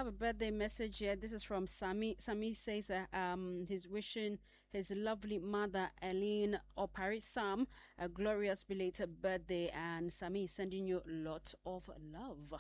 have a birthday message here. This is from Sami. Sami says he's wishing his lovely mother, Eileen Opari Sam, a glorious belated birthday. And Sami is sending you a lot of love.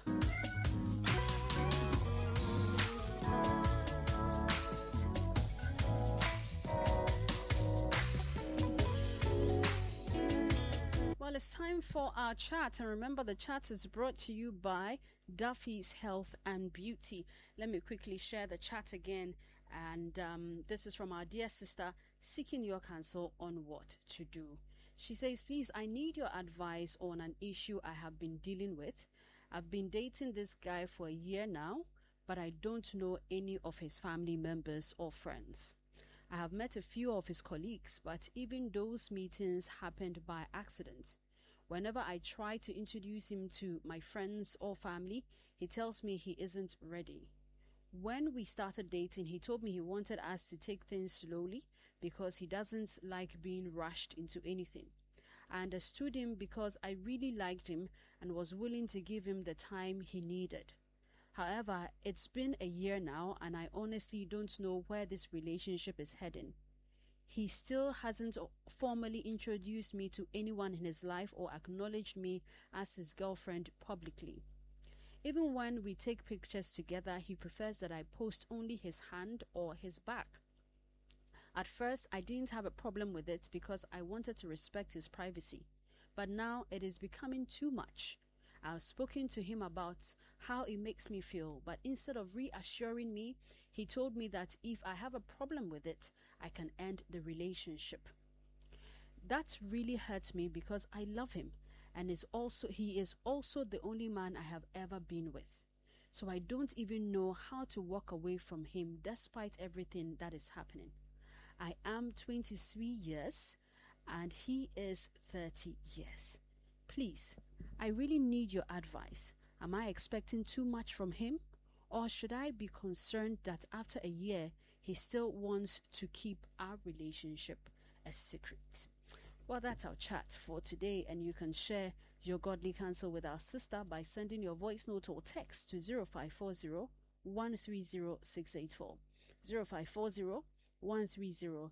Well, it's time for our chat. And remember, the chat is brought to you by Duffy's Health and Beauty. Let me quickly share the chat again. And this is from our dear sister seeking your counsel on what to do. She says, please, I need your advice on an issue I have been dealing with. I've been dating this guy for a year now, but I don't know any of his family members or friends. I have met a few of his colleagues, but even those meetings happened by accident. Whenever I try to introduce him to my friends or family, he tells me he isn't ready. When we started dating, he told me he wanted us to take things slowly because he doesn't like being rushed into anything. I understood him because I really liked him and was willing to give him the time he needed. However, it's been a year now and I honestly don't know where this relationship is heading. He still hasn't formally introduced me to anyone in his life or acknowledged me as his girlfriend publicly. Even when we take pictures together, he prefers that I post only his hand or his back. At first, I didn't have a problem with it because I wanted to respect his privacy. But now it is becoming too much. I've spoken to him about how it makes me feel, but instead of reassuring me, he told me that if I have a problem with it, I can end the relationship. That really hurts me because I love him, and he is also the only man I have ever been with. So I don't even know how to walk away from him despite everything that is happening. I am 23 years, and he is 30 years. Please, I really need your advice. Am I expecting too much from him? Or should I be concerned that after a year, he still wants to keep our relationship a secret? Well, that's our chat for today, and you can share your godly counsel with our sister by sending your voice note or text to 0540 130 684. 0540 130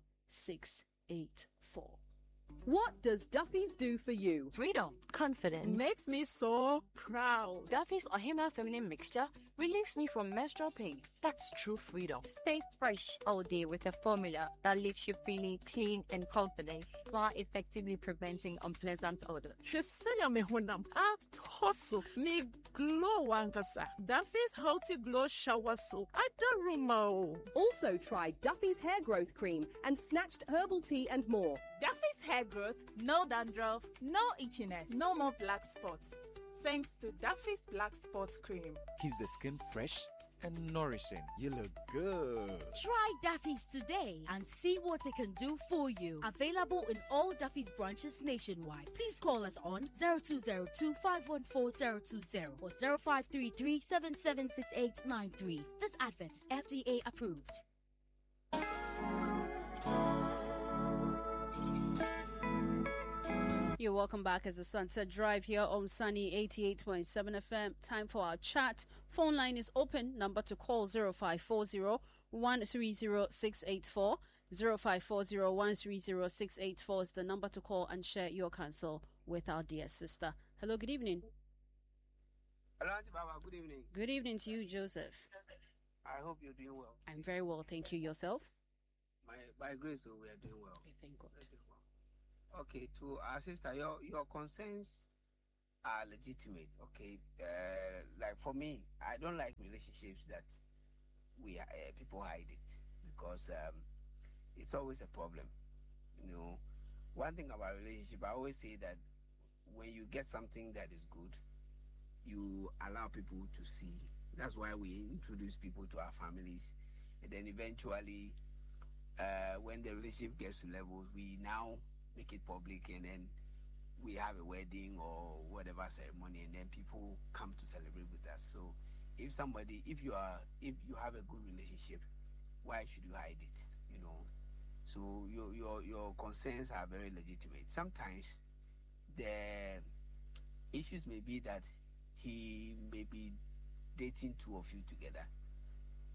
684. What does Duffy's do for you? Freedom, confidence. Makes me so proud. Duffy's Ohima Feminine Mixture relieves me from menstrual pain. That's true freedom. Stay fresh all day with a formula that leaves you feeling clean and confident while effectively preventing unpleasant odor. Shesenya me honam act hustle me glow wankasa. Duffy's Healthy Glow Shower Soap. Adaruma. Also try Duffy's Hair Growth Cream and Snatched Herbal Tea and more. Duffy's hair growth, no dandruff, no itchiness, no more black spots. Thanks to Duffy's Black Spots Cream. Keeps the skin fresh and nourishing. You look good. Try Duffy's today and see what it can do for you. Available in all Duffy's branches nationwide. Please call us on 0202 514 020 or 0533 776893. This advert is FDA approved. You're welcome back as the Sunset Drive here on Sunny 88.7 FM. Time for our chat. Phone line is open. Number to call 0540 130 684. 0540 130 684 is the number to call and share your counsel with our dear sister. Hello, good evening. Hello, Auntie Baba. Good evening. Good evening to you, Joseph. I hope you're doing well. I'm very well, thank you. Yourself? By grace, we are doing well. Okay, thank God. Okay, to our sister, your concerns are legitimate. Okay, like for me, I don't like relationships that people hide it because it's always a problem. You know, one thing about relationship, I always say that when you get something that is good, you allow people to see. That's why we introduce people to our families, and then eventually, when the relationship gets to levels, we now make it public, and then we have a wedding or whatever ceremony, and then people come to celebrate with us. So if you have a good relationship, why should you hide it? You know, so your concerns are very legitimate. Sometimes the issues may be that he may be dating two of you together,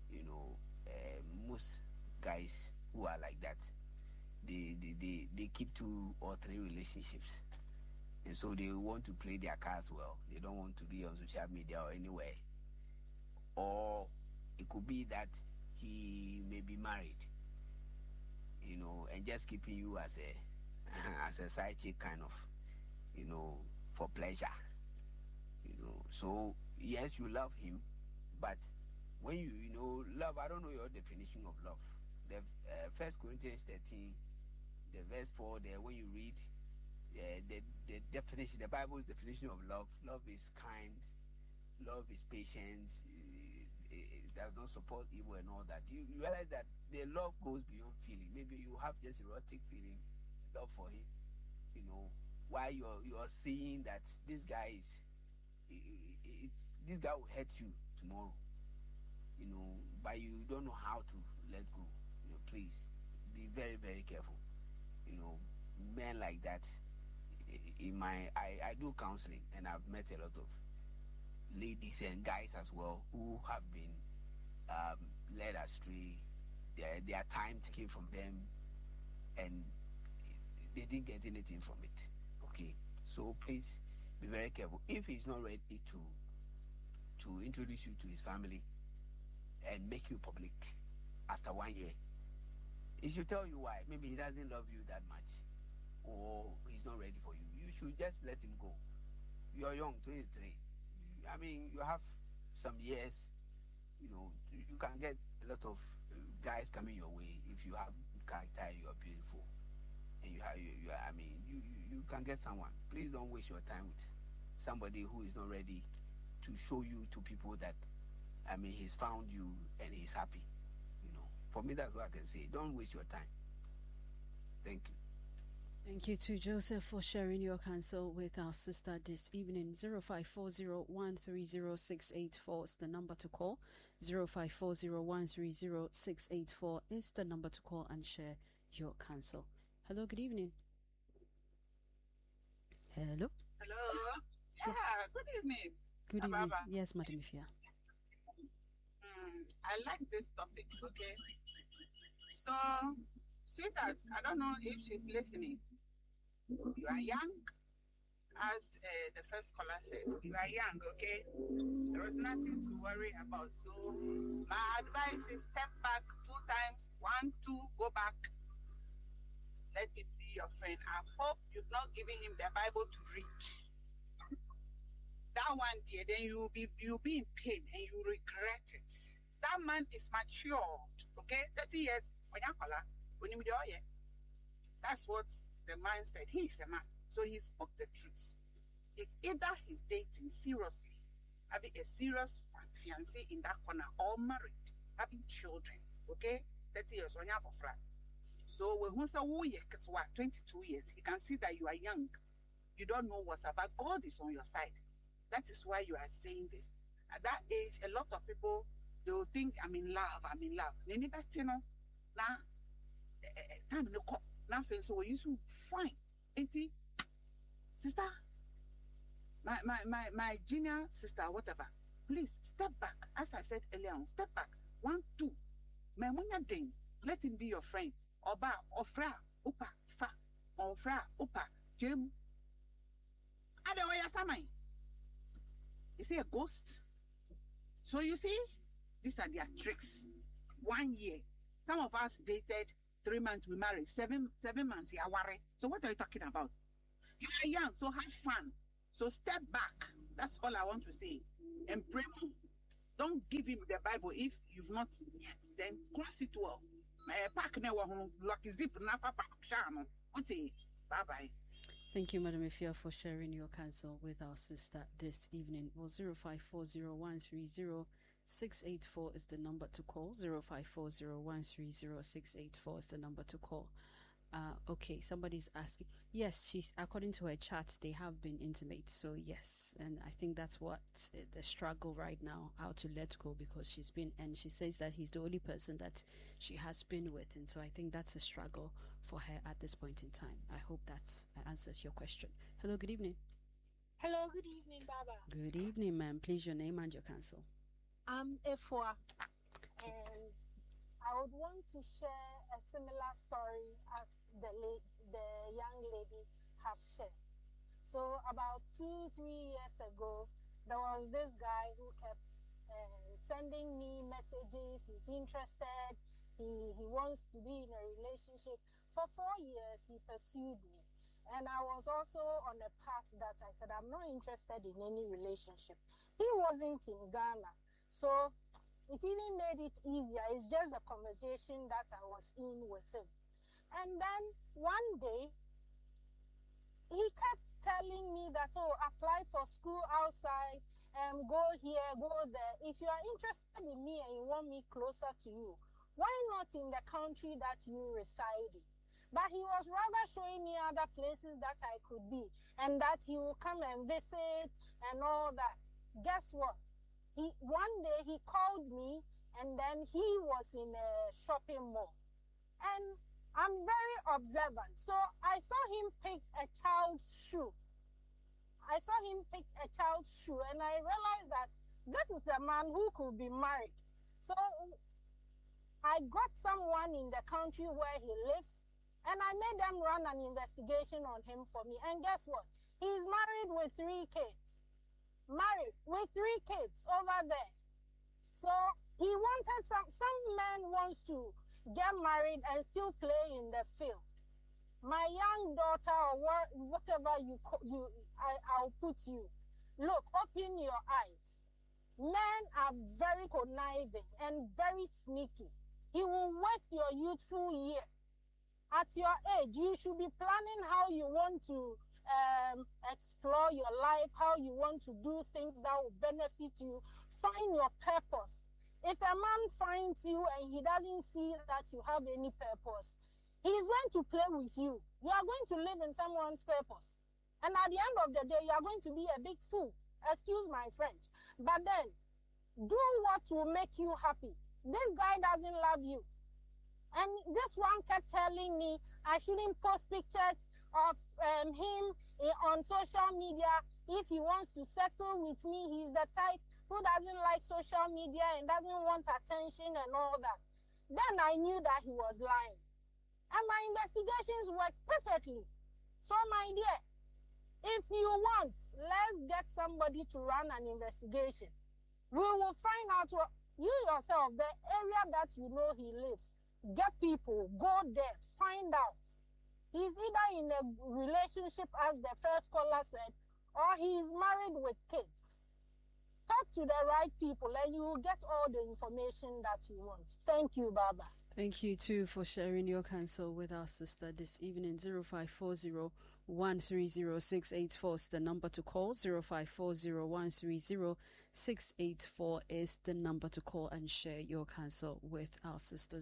Most guys who are like that, they keep 2 or 3 relationships, and so they want to play their cards well. They don't want to be on social media or anywhere. Or it could be that he may be married, and just keeping you as a side chick kind of, for pleasure. So yes, you love him, but when you love, I don't know your definition of love. The 1 Corinthians 13, the verse 4 there, when you read the definition, the Bible's definition of love is kind, love is patience, it does not support evil and all that. You realize that the love goes beyond feeling. Maybe you have just erotic feeling, love for him, while you're seeing that this guy will hurt you tomorrow, but you don't know how to let go. Please be very, very careful. Men like that, I do counseling, and I've met a lot of ladies and guys as well who have been led astray. Their time taken from them, and they didn't get anything from it. Okay, so please be very careful. If he's not ready to introduce you to his family and make you public after 1 year, he should tell you why. Maybe he doesn't love you that much, or he's not ready for you. You should just let him go. You're young, 23. I mean, you have some years. You can get a lot of guys coming your way if you have good character, you are beautiful, and you can get someone. Please don't waste your time with somebody who is not ready to show you to people that he's found you and he's happy. For me, that's what I can say. Don't waste your time. Thank you. Thank you to Joseph for sharing your counsel with our sister this evening. 0540-130-684 is the number to call. 0540-130-684 is the number to call and share your counsel. Hello, good evening. Hello. Hello. Yeah, yes. Good evening. Good evening. Ababa. Yes, Madam Ifia. I like this topic, okay? So, sweetheart, I don't know if she's listening. You are young, as the first caller said. You are young, okay? There is nothing to worry about. So, my advice is step back 2 times, 1, 2, go back. Let it be your friend. I hope you've not given him the Bible to read. That one, dear, then you'll be in pain and you regret it. That man is matured, okay? 30 years. That's what the man said. He is a man. So he spoke the truth. It's either he's dating seriously, having a serious fiancé in that corner, or married, having children, okay? 30 years. So when we say 22 years, he can see that you are young. You don't know what's about. God is on your side. That is why you are saying this. At that age, a lot of people, they will think, I'm in love. Now, time no cop. Nothing. So we used to fine. Sister, my junior sister, whatever. Please step back. As I said earlier on, step back. 1, 2. Let him be your friend. Oba, ofra, upa, fa, ofra, upa, jem. Is he a ghost? So you see, these are their tricks. 1 year. Some of us dated 3 months, we married. 7 months, you are worried. So what are you talking about? You are young, so have fun. So step back. That's all I want to say. And pray more. Don't give him the Bible if you've not yet. Then cross it well. Bye-bye. Thank you, Madam Ifia, for sharing your counsel with our sister this evening. Well, 0540-130-684 is the number to call. 0540-130-684 is the number to call. Okay, somebody's asking. Yes, according to her chat, they have been intimate. So yes, and I think that's what the struggle right now, how to let go, because and she says that he's the only person that she has been with, and so I think that's a struggle for her at this point in time. I hope that answers your question. Hello, good evening. Hello, good evening, Baba. Good evening, ma'am. Please, your name and your counsel. I'm Efwa, And I would want to share a similar story as the young lady has shared. So about 2-3 years ago, there was this guy who kept sending me messages. He's interested. He wants to be in a relationship. For 4 years, he pursued me. And I was also on a path that I said, I'm not interested in any relationship. He wasn't in Ghana. So it even made it easier. It's just the conversation that I was in with him. And then one day, he kept telling me that, oh, apply for school outside, go here, go there. If you are interested in me and you want me closer to you, why not in the country that you reside in? But he was rather showing me other places that I could be and that he will come and visit and all that. Guess what? One day he called me and then he was in a shopping mall. And I'm very observant. So I saw him pick a child's shoe. And I realized that this is a man who could be married. So I got someone in the country where he lives, and I made them run an investigation on him for me. And guess what? He's married with 3 kids. Over there. So he wanted some man wants to get married and still play in the field. My young daughter, or whatever I'll put you. Look, open your eyes. Men are very conniving and very sneaky. He will waste your youthful year. At your age, you should be planning how you want to explore your life, how you want to do things that will benefit you. Find your purpose. If a man finds you and he doesn't see that you have any purpose, he's going to play with you. You are going to live in someone's purpose. And at the end of the day, you are going to be a big fool. Excuse my French. But then, do what will make you happy. This guy doesn't love you. And this one kept telling me I shouldn't post pictures of him on social media. If he wants to settle with me, he's the type who doesn't like social media and doesn't want attention and all that. Then I knew that he was lying. And my investigations worked perfectly. So my dear, if you want, let's get somebody to run an investigation. We will find out you yourself, the area that you know he lives. Get people, go there, find out. He's either in a relationship, as the first caller said, or he's married with kids. Talk to the right people and you will get all the information that you want. Thank you, Baba. Thank you too for sharing your counsel with our sister this evening. 0540-130-684 is the number to call. 0540-130-684 is the number to call and share your counsel with our sister.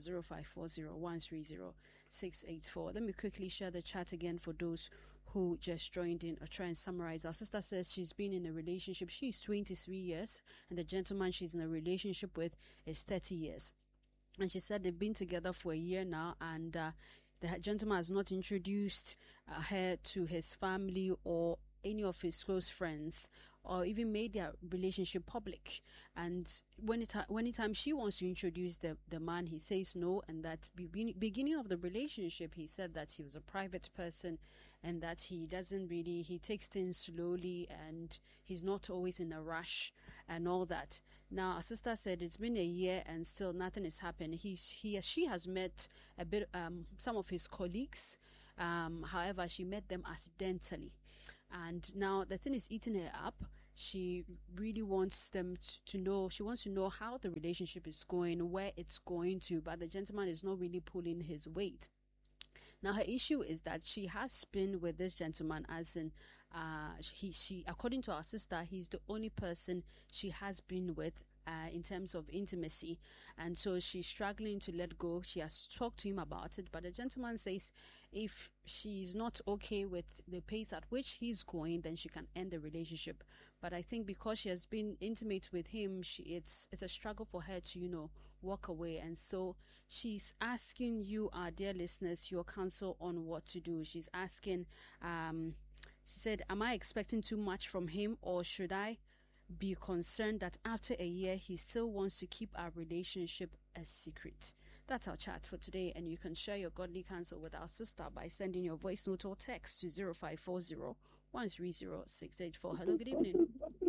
0540-130-684. Let me quickly share the chat again for those who just joined in. I'll try and summarize. Our sister says she's been in a relationship. She's 23 years and the gentleman she's in a relationship with is 30 years. And she said they've been together for a year now, and the gentleman has not introduced her to his family or any of his close friends, or even made their relationship public. And anytime she wants to introduce the man, he says no. And that beginning of the relationship, he said that he was a private person and that he takes things slowly and he's not always in a rush and all that. Now, our sister said it's been a year and still nothing has happened. She has met a bit some of his colleagues. However, she met them accidentally. And now the thing is eating her up. She really wants them to know. She wants to know how the relationship is going, where it's going to, but the gentleman is not really pulling his weight. Now, her issue is that she has been with this gentleman, as in, she, according to our sister, he's the only person she has been with in terms of intimacy, and so she's struggling to let go. She has talked to him about it, but the gentleman says if she's not okay with the pace at which he's going, then she can end the relationship. But I think because she has been intimate with him, it's a struggle for her to walk away. And so she's asking you, our dear listeners, your counsel on what to do. She's asking, she said, am I expecting too much from him, or should I be concerned that after a year, he still wants to keep our relationship a secret. That's our chat for today, and you can share your godly counsel with our sister by sending your voice note or text to 0540 130 684. Hello, good evening.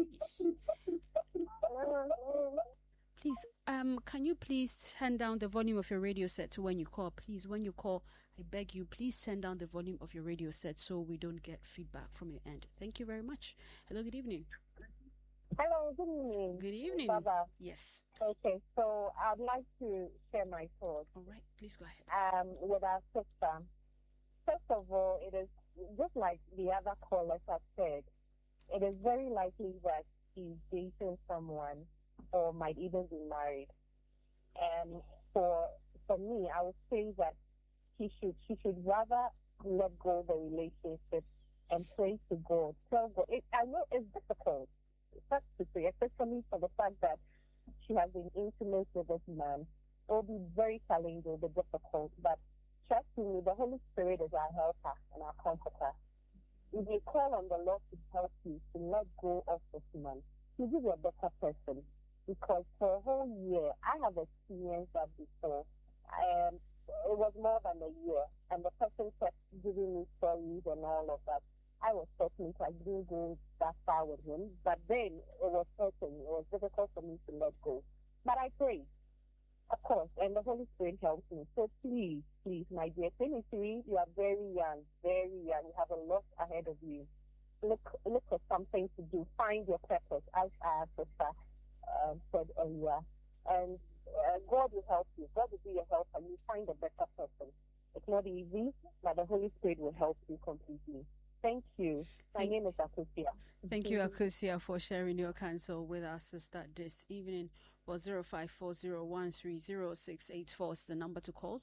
Please, can you please turn down the volume of your radio set to when you call? Please, when you call, I beg you, please turn down the volume of your radio set so we don't get feedback from your end. Thank you very much. Hello, good evening. Hello, good evening. Good evening. Baba. Yes. Okay, so I'd like to share my thoughts. All right, please go ahead. With our sister. First of all, it is just like the other callers have said, it is very likely that he's dating someone or might even be married. And for me, I would say that she should rather let go of the relationship and pray to God. Tell God. I know it's difficult. That's to say, especially for the fact that she has been intimate with this man. It will be very challenging, it will be difficult. But trust me, the Holy Spirit is our helper and our comforter. If you call on the Lord to help you to let go of this man, he'll give you a better person. Because for a whole year, I have experienced that before. It was more than a year, and the person kept giving me stories and all of that. I was certain I didn't go that far with him, but then it was certain. It was difficult for me to let go. But I prayed, of course, and the Holy Spirit helped me. So please, my dear, 23, you are very young, you have a lot ahead of you. Look for something to do. Find your purpose, as our sister said earlier. And God will help you. God will be your help, and you find a better person. It's not easy, but the Holy Spirit will help you completely. Thank you. My name is Akusia. Thank you, Akusia, for sharing your counsel with our sister this evening. Well, 0540-130-684 is the number to call.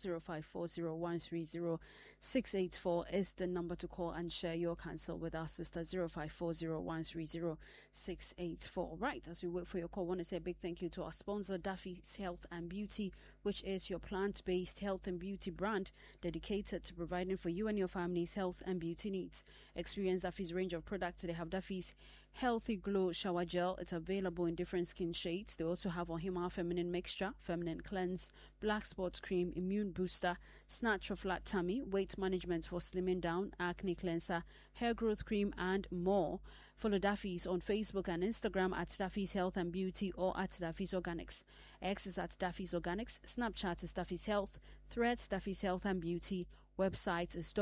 0540-130-684 is the number to call and share your counsel with our sister. 0540-130-684. Right, as we wait for your call, I want to say a big thank you to our sponsor, Duffy's Health and Beauty, which is your plant-based health and beauty brand dedicated to providing for you and your family's health and beauty needs. Experience Duffy's range of products. They have Duffy's Healthy Glow Shower Gel. It's available in different skin shades. They also have Ohima Feminine Mixture, Feminine Cleanse, Black Spots Cream, Immune Booster, Snatch for Flat Tummy, Weight Management for Slimming Down, Acne Cleanser, Hair Growth Cream, and more. Follow Duffy's on Facebook and Instagram at Duffy's Health and Beauty or at Duffy's Organics. X is at Duffy's Organics. Snapchat is Duffy's Health. Threads Duffy's Health and Beauty. Website is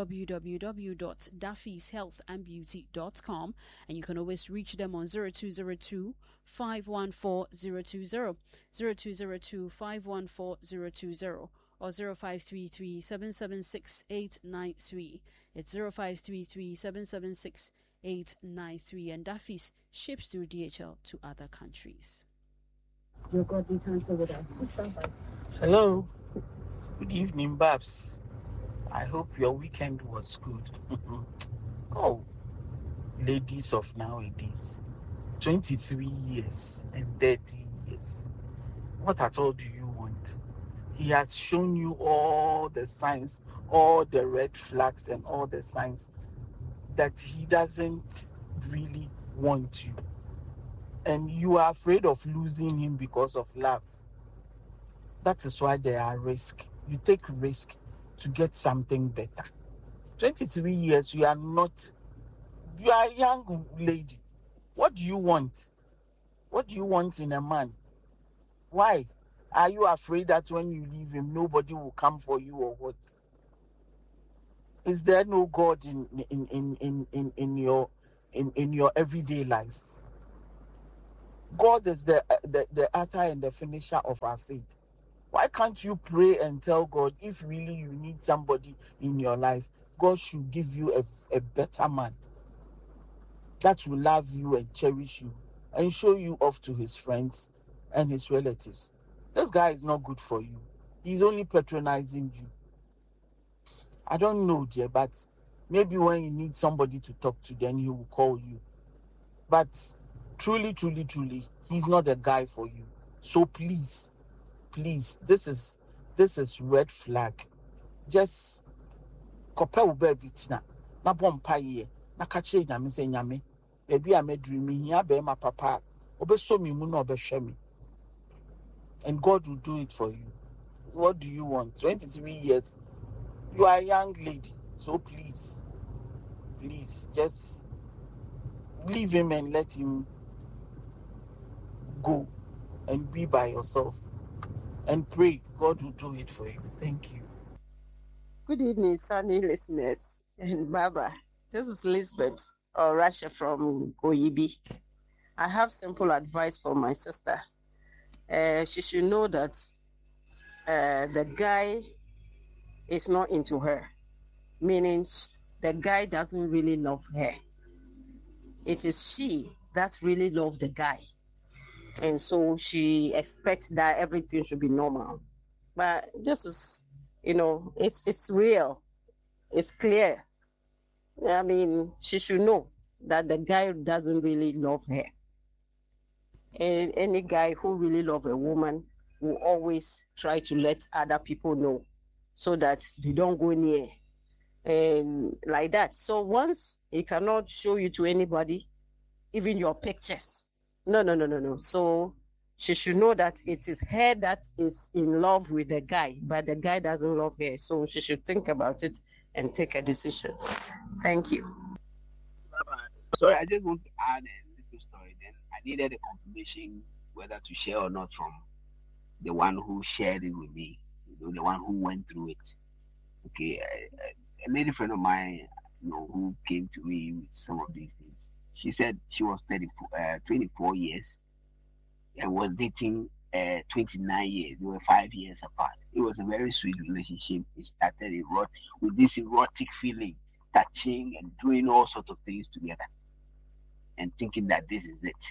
www.duffyshealthandbeauty.com, and you can always reach them on 0202 514 020, 0202 514 020, or 0533 776 893. It's 0533 776 893, and Duffy's ships through DHL to other countries. Your godly counsel with us. Hello. Good evening, Babs. I hope your weekend was good. Oh, ladies of nowadays, 23 years and 30 years. What at all do you want? He has shown you all the signs, all the red flags and all the signs that he doesn't really want you. And you are afraid of losing him because of love. That is why there are risks. You take risk to get something better. 23 years, you are a young lady. What do you want? What do you want in a man? Why? Are you afraid that when you leave him, nobody will come for you or what? Is there no God in your everyday life? God is the author and the finisher of our faith. Why can't you pray and tell God, if really you need somebody in your life, God should give you a better man that will love you and cherish you and show you off to his friends and his relatives. This guy is not good for you. He's only patronizing you. I don't know, dear, but maybe when you need somebody to talk to, then he will call you. But truly, he's not a guy for you. So please, this is red flag. Just kopel baby tina na bompa ye na ka che nyame se nyame baby a medream hia be ma papa Obeso mi mu na obehwe me. And God will do it for you. What do you want? 23 years. You are a young lady. So please, just leave him and let him go and be by yourself. And pray. God will do it for you. Thank you. Good evening, Sunny listeners and Baba. This is Lisbeth or Rasha from Oyibi. I have simple advice for my sister. She should know that the guy is not into her, meaning the guy doesn't really love her. It is she that really loves the guy. And so she expects that everything should be normal. But this is, it's real. It's clear. I mean, she should know that the guy doesn't really love her. And any guy who really loves a woman will always try to let other people know so that they don't go near and like that. So once he cannot show you to anybody, even your pictures. No. So she should know that it is her that is in love with the guy, but the guy doesn't love her. So she should think about it and take a decision. Thank you. Sorry, I just want to add a little story. Then I needed a confirmation whether to share or not from the one who shared it with me, the one who went through it. Okay, a lady friend of mine, who came to me with some of these things. She said she was 24 years and was dating 29 years. They were 5 years apart. It was a very sweet relationship. It started with this erotic feeling, touching and doing all sorts of things together and thinking that this is it.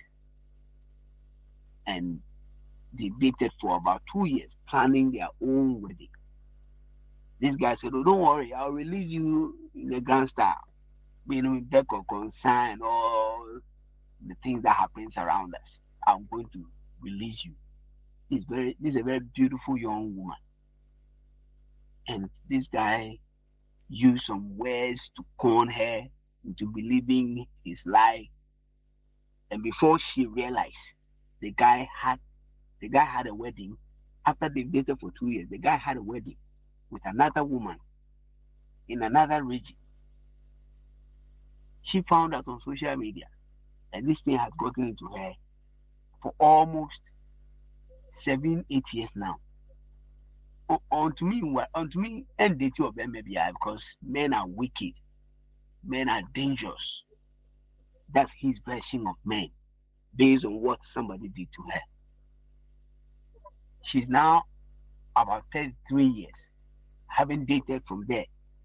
And they dated for about 2 years, planning their own wedding. This guy said, "Oh, don't worry, I'll release you in a grand style. With deck of concern, all the things that happens around us. I'm going to release you." This is a very beautiful young woman. And this guy used some words to con her into believing his lie. And before she realized, the guy had a wedding. After they dated for 2 years, the guy had a wedding with another woman in another region. She found out on social media that this thing has gotten into her for almost 7-8 years now. Unto me, and the two of them maybe because men are wicked, men are dangerous. That's his version of men, based on what somebody did to her. She's now about 33 years, having dated from there.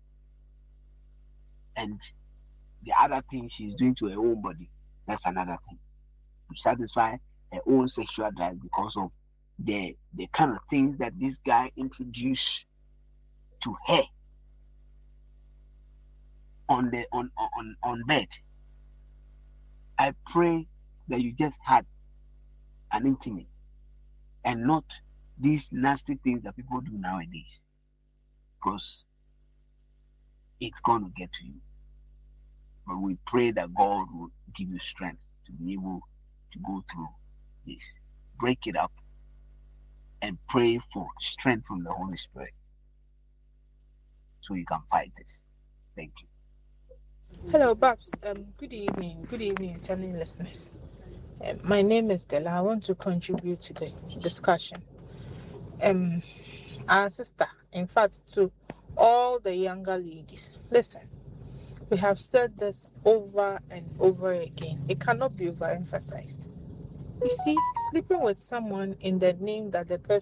And the other thing she's doing to her own body, that's another thing. To satisfy her own sexual drive because of the kind of things that this guy introduced to her on bed. I pray that you just had an intimate and not these nasty things that people do nowadays, because it's going to get to you. But we pray that God will give you strength to be able to go through this. Break it up and pray for strength from the Holy Spirit so you can fight this. Thank you. Hello, Babs. Good evening, Sunny listeners. My name is Della. I want to contribute to the discussion. Our sister, in fact, to all the younger ladies, listen. We have said this over and over again. It cannot be overemphasized. You see, sleeping with someone in the name that the person